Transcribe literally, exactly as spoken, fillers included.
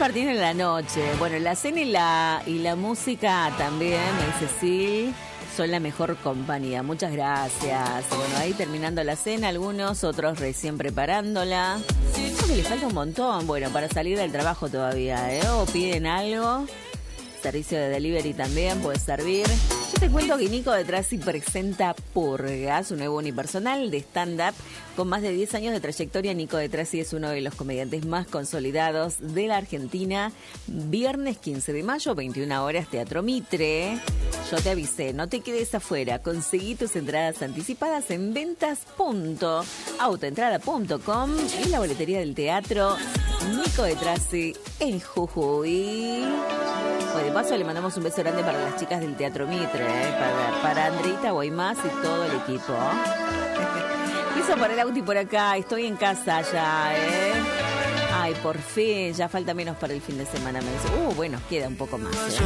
Martín en la noche. Bueno, la cena y la, y la música también, el Cecil, son la mejor compañía. Muchas gracias. Bueno, ahí terminando la cena, algunos, otros recién preparándola. Creo que le falta un montón, bueno, para salir del trabajo todavía, ¿eh? O piden algo. Servicio de delivery también puede servir. Yo te cuento que Nico de Trasi presenta Purga, su nuevo unipersonal de stand-up. Con más de diez años de trayectoria, Nico de Trasi es uno de los comediantes más consolidados de la Argentina. Viernes quince de mayo, veintiuna horas, Teatro Mitre. Yo te avisé, no te quedes afuera. Conseguí tus entradas anticipadas en ventas punto autoentrada punto com y la boletería del teatro Nico de Trasi en Jujuy. De paso le mandamos un beso grande para las chicas del Teatro Mitre, ¿eh? para, para Andreita Guaymás y todo el equipo. Beso para el Auti por acá, estoy en casa ya, ¿eh? Ay, por fin, ya falta menos para el fin de semana. Me dice, uh, bueno, queda un poco más, ¿eh?